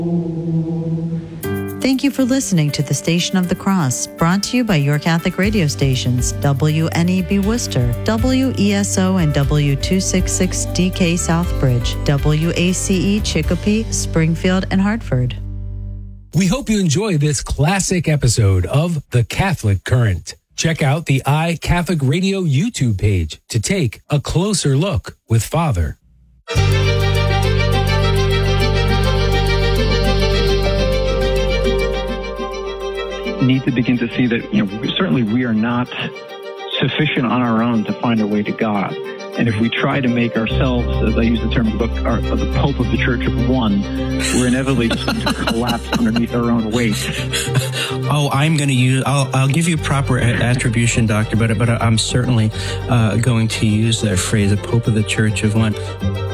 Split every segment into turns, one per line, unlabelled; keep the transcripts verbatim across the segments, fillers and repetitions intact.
Thank you for listening to the Station of the Cross, brought to you by your Catholic radio stations, W N E B Worcester, W E S O and W two sixty-six D K Southbridge, W A C E Chicopee, Springfield, and Hartford.
We hope you enjoy this classic episode of The Catholic Current. Check out the iCatholic Radio YouTube page to take a closer look with Father.
Need to begin to see that, you know, certainly we are not sufficient on our own to find our way to God. And if we try to make ourselves, as I use the term in the book, our, the Pope of the Church of One, we're inevitably just going to collapse underneath our own weight.
Oh, I'm going to use, I'll, I'll give you proper attribution, Doctor, but, but I'm certainly uh, going to use that phrase, the Pope of the Church of One.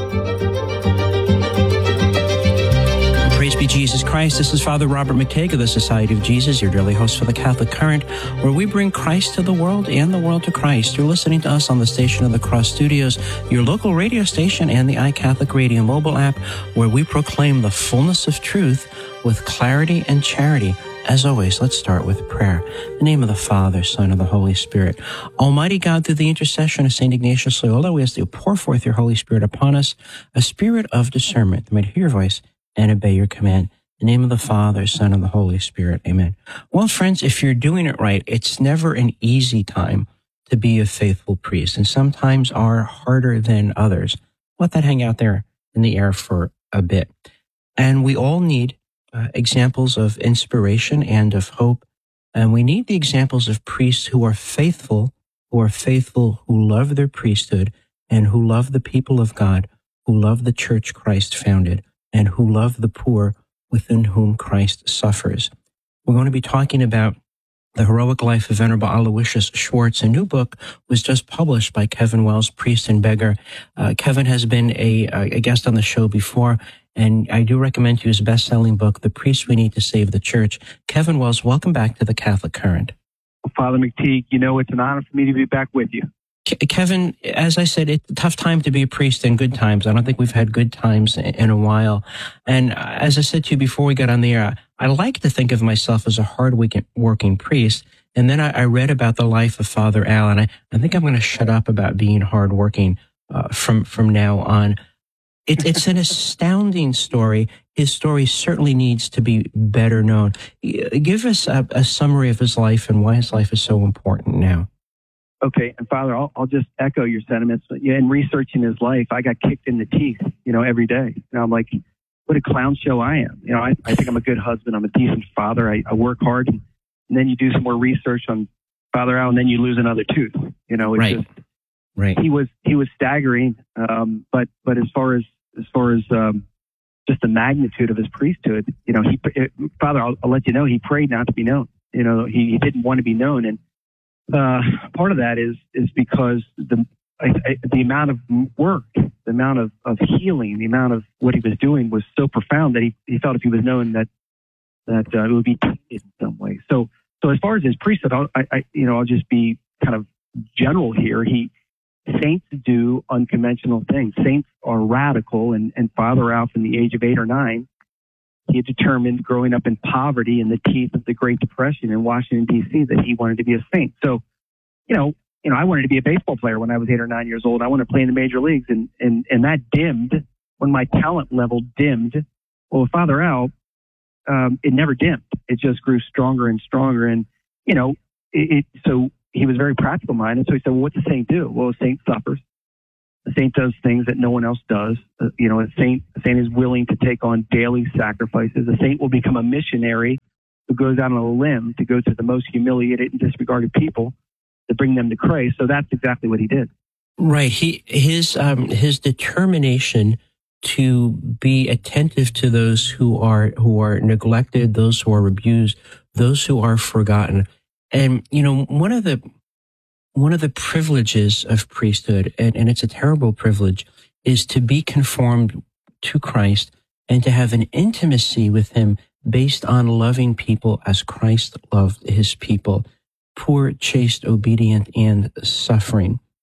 Praise be Jesus Christ. This is Father Robert McTague of the Society of Jesus, your daily host for the Catholic Current, where we bring Christ to the world and the world to Christ. You're listening to us on the Station of the Cross Studios, your local radio station, and the iCatholic Radio mobile app, where we proclaim the fullness of truth with clarity and charity. As always, let's start with prayer. In the name of the Father, Son, and the Holy Spirit. Almighty God, through the intercession of Saint Ignatius Loyola, we ask that you pour forth your Holy Spirit upon us, a spirit of discernment, that may hear your voice and obey your command. In the name of the Father, Son, and the Holy Spirit. Amen. Well, friends, if you're doing it right, it's never an easy time to be a faithful priest, and sometimes are harder than others. Let that hang out there in the air for a bit. And we all need uh, examples of inspiration and of hope, and we need the examples of priests who are faithful, who are faithful, who love their priesthood, and who love the people of God, who love the church Christ founded, and who love the poor within whom Christ suffers. We're going to be talking about the heroic life of Venerable Aloysius Schwartz. A new book was just published by Kevin Wells, priest and beggar. Uh, Kevin has been a, a guest on the show before, and I do recommend to you his best-selling book, The Priest We Need to Save the Church. Kevin Wells, welcome back to the Catholic Current.
Father McTeague, you know it's an honor for me to be back with you.
Kevin, as I said, it's a tough time to be a priest in good times. I don't think we've had good times in a while. And as I said to you before we got on the air, I like to think of myself as a hard-working priest. And then I read about the life of Father Al, and I, I think I'm going to shut up about being hard-working uh, from, from now on. It, it's an astounding story. His story certainly needs to be better known. Give us a, a summary of his life and why his life is so important now.
Okay, and Father, I'll, I'll just echo your sentiments. Yeah, in researching his life, I got kicked in the teeth, you know, every day. You know, I'm like, what a clown show I am. You know, I, I think I'm a good husband. I'm a decent father. I, I work hard. And, and then you do some more research on Father Al, and then you lose another tooth. You know, it's
right.
just,
right.
he was he was staggering. Um, but but as far as as far as um, just the magnitude of his priesthood, you know, he it, Father, I'll, I'll let you know, he prayed not to be known. You know, he, he didn't want to be known, and Uh, part of that is is because the I, I, the amount of work, the amount of, of healing, the amount of what he was doing was so profound that he, he felt if he was known that that uh, it would be tainted in some way. So so as far as his priesthood, I'll, I, I you know I'll just be kind of general here. He saints do unconventional things. Saints are radical, and and Father Al, from the age of eight or nine, he had determined, growing up in poverty in the teeth of the Great Depression in Washington, D C, that he wanted to be a saint. So, you know, you know, I wanted to be a baseball player when I was eight or nine years old. I wanted to play in the major leagues, and and and that dimmed when my talent level dimmed. Well, with Father Al, um, it never dimmed. It just grew stronger and stronger. And you know, it, it so he was very practical minded. So he said, "Well, what's a saint do?" Well, a saint suffers. A saint does things that no one else does. Uh, you know, a saint, a saint is willing to take on daily sacrifices. A saint will become a missionary who goes out on a limb to go to the most humiliated and disregarded people to bring them to Christ. So that's exactly what he did.
Right. He his um, his determination to be attentive to those who are who are neglected, those who are abused, those who are forgotten. And you know, one of the One of the privileges of priesthood, and, and it's a terrible privilege, is to be conformed to Christ and to have an intimacy with him based on loving people as Christ loved his people, poor, chaste, obedient, and suffering.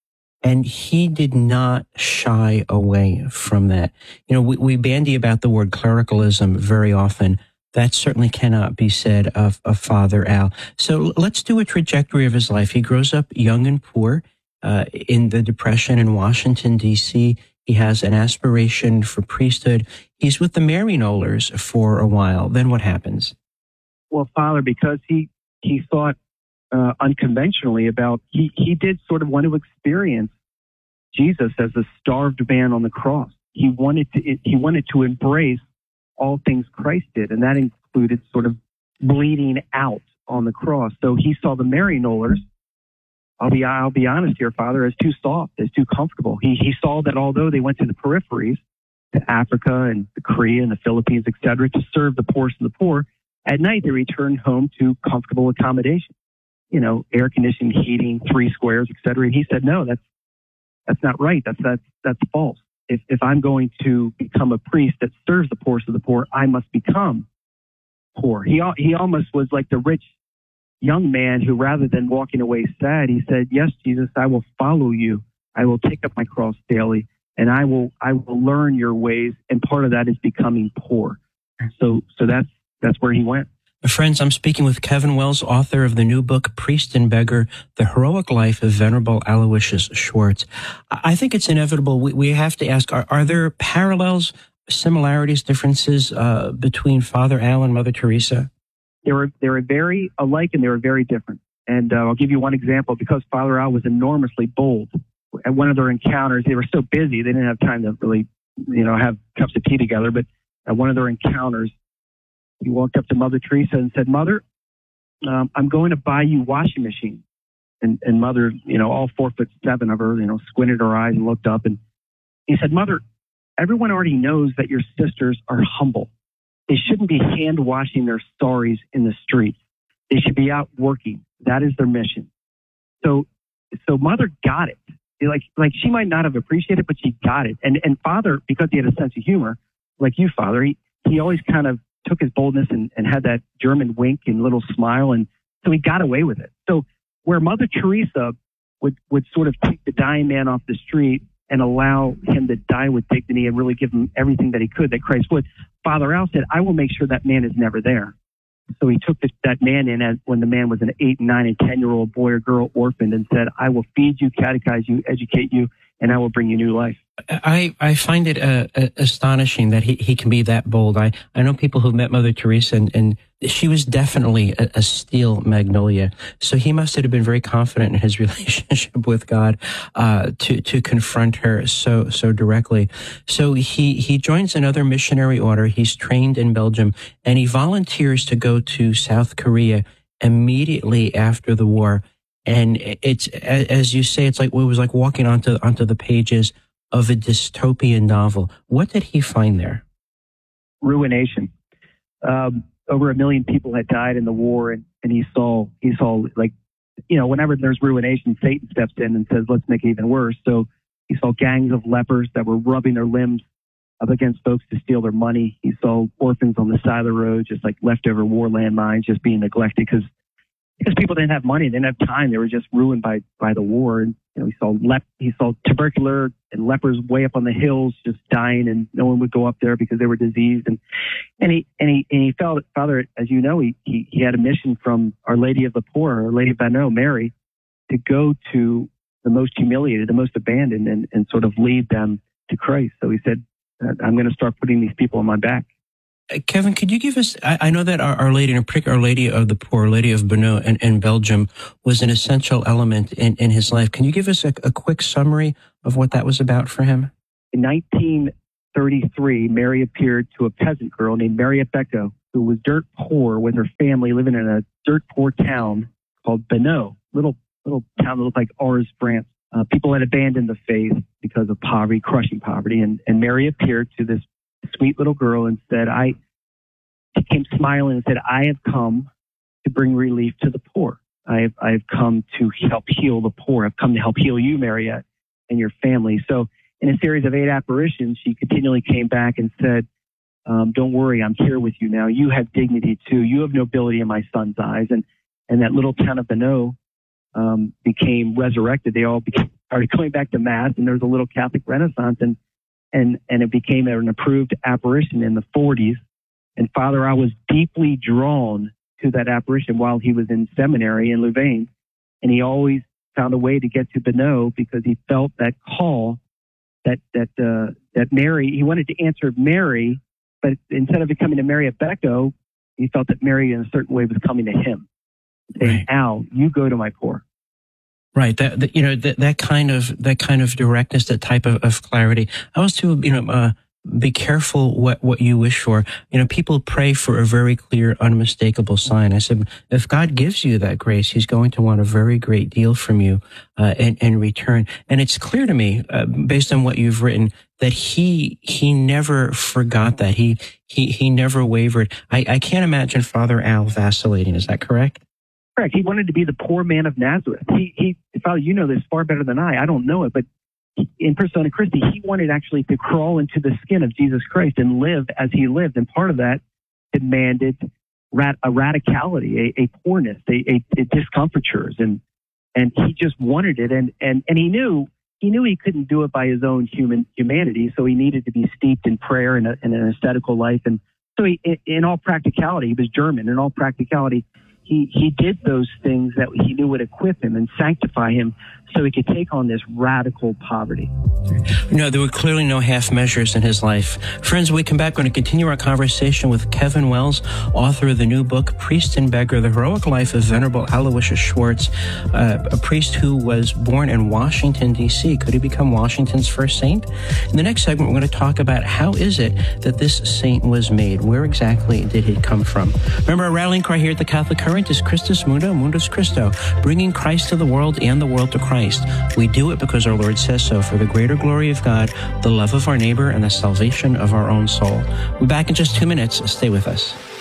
And he did not shy away from that. You know, we, we bandy about the word clericalism very often. That certainly cannot be said of, of Father Al. So let's do a trajectory of his life. He grows up young and poor uh, in the Depression in Washington, D C He has an aspiration for priesthood. He's with the Maryknollers for a while. Then what happens?
Well, Father, because he, he thought uh, unconventionally about, he, he did sort of want to experience Jesus as a starved man on the cross. He wanted to, he wanted to embrace all things Christ did, and that included sort of bleeding out on the cross. So he saw the Maryknollers, I'll be, I'll be honest here, Father, as too soft, as too comfortable. He, he saw that although they went to the peripheries, to Africa and Korea and the Philippines, et cetera, to serve the poorest of the poor, at night they returned home to comfortable accommodation, you know, air conditioning, heating, three squares, et cetera. And he said, no, that's, that's not right. That's, that's, that's false. If, if I'm going to become a priest that serves the poorest of the poor, I must become poor. He, he almost was like the rich young man who, rather than walking away sad, he said, yes, Jesus, I will follow you. I will take up my cross daily, and I will, I will learn your ways. And part of that is becoming poor. So, so that's, that's where he went.
Friends, I'm speaking with Kevin Wells, author of the new book, Priest and Beggar, The Heroic Life of Venerable Aloysius Schwartz. I think it's inevitable. We, we have to ask, are, are there parallels, similarities, differences uh, between Father Al and Mother Teresa?
They were, they were very alike and they were very different. And uh, I'll give you one example. Because Father Al was enormously bold, at one of their encounters, they were so busy, they didn't have time to really, you know, have cups of tea together. But at one of their encounters, he walked up to Mother Teresa and said, Mother, um, I'm going to buy you washing machine. And, and Mother, you know, all four foot seven of her, you know, squinted her eyes and looked up. And he said, Mother, everyone already knows that your sisters are humble. They shouldn't be hand washing their stories in the streets. They should be out working. That is their mission. So, so Mother got it. Like, like she might not have appreciated it, but she got it. And, and Father, because he had a sense of humor, like you, Father, he, he always kind of took his boldness and, and had that German wink and little smile. And so he got away with it. So where Mother Teresa would, would sort of take the dying man off the street and allow him to die with dignity and really give him everything that he could, that Christ would, Father Al said, I will make sure that man is never there. So he took this, that man in as when the man was an eight, nine, and ten-year-old boy or girl orphaned and said, I will feed you, catechize you, educate you, and I will bring you new life.
I, I find it uh, uh, astonishing that he, he can be that bold. I, I know people who've met Mother Teresa, and, and she was definitely a, a steel magnolia. So he must have been very confident in his relationship with God uh, to to confront her so so directly. So he, he joins another missionary order. He's trained in Belgium, and he volunteers to go to South Korea immediately after the war. And it's, as you say, it's like, it was like walking onto, onto the pages of a dystopian novel. What did he find there?
Ruination. Um, over a million people had died in the war, and, and he saw, he saw like, you know, whenever there's ruination, Satan steps in and says, let's make it even worse. So he saw gangs of lepers that were rubbing their limbs up against folks to steal their money. He saw orphans on the side of the road, just like leftover war landmines, just being neglected because Because people didn't have money, they didn't have time. They were just ruined by, by the war. And you know, he saw lep- he saw tubercular and lepers way up on the hills, just dying, and no one would go up there because they were diseased. And and he and he and he felt, Father, as you know, he he, he had a mission from Our Lady of the Poor, Our Lady of Banneux, Mary, to go to the most humiliated, the most abandoned, and, and sort of lead them to Christ. So he said, I'm going to start putting these people on my back.
Kevin, could you give us, I, I know that Our, Our Lady, in particular, Our Lady of the Poor, Our Lady of Banneux in, in Belgium, was an essential element in, in his life. Can you give us a, a quick summary of what that was about for him?
In nineteen thirty-three, Mary appeared to a peasant girl named Mariette Becco, who was dirt poor with her family living in a dirt poor town called Banneux, little little town that looked like Ars, France. Uh, people had abandoned the faith because of poverty, crushing poverty, and, and Mary appeared to this sweet little girl and said, I she came smiling and said, I have come to bring relief to the poor. I have, I have come to help heal the poor. I've come to help heal you, Mariette, and your family. So in a series of eight apparitions, she continually came back and said, um, don't worry, I'm here with you now. You have dignity too. You have nobility in my son's eyes. And, and that little town of Banneux um, became resurrected. They all became started going back to Mass, and there was a little Catholic Renaissance, and and and it became an approved apparition in the forties. And Father Al was deeply drawn to that apparition while he was in seminary in Louvain, and he always found a way to get to Bonneau because he felt that call that that uh, that Mary. He wanted to answer Mary, but instead of it coming to Mary at Becco, he felt that Mary in a certain way was coming to him, saying, right. "Al, you go to my poor."
Right. That, that you know that that kind of that kind of directness, that type of, of clarity. I was to you know uh, be careful what what you wish for. You know, people pray for a very clear, unmistakable sign. I said, if God gives you that grace, He's going to want a very great deal from you uh, in, in return. And it's clear to me, uh, based on what you've written, that he he never forgot that. He he he never wavered. I, I can't imagine Father Al vacillating. Is that correct?
Correct. He wanted to be the poor man of Nazareth. He, he, Father, you know this far better than I. I don't know it, but in Persona Christi, he wanted actually to crawl into the skin of Jesus Christ and live as he lived. And part of that demanded rat, a radicality, a, a poorness, a, a, a discomfitures, and and he just wanted it. And and and he knew he knew he couldn't do it by his own human humanity, so he needed to be steeped in prayer and, a, and an ascetical life. And so, he, in all practicality, he was German. In all practicality, He he did those things that he knew would equip him and sanctify him so he could take on this radical poverty.
No, there were clearly no half measures in his life. Friends, when we come back, we're going to continue our conversation with Kevin Wells, author of the new book, Priest and Beggar, The Heroic Life of Venerable Aloysius Schwartz, uh, a priest who was born in Washington, D C Could he become Washington's first saint? In the next segment, we're going to talk about how is it that this saint was made? Where exactly did he come from? Remember, our rallying cry here at the Catholic Current is Christus Mundo, Mundus Christo, bringing Christ to the world and the world to Christ. We do it because our Lord says so, for the greater glory of God, the love of our neighbor, and the salvation of our own soul. We'll be back in just two minutes. Stay with us.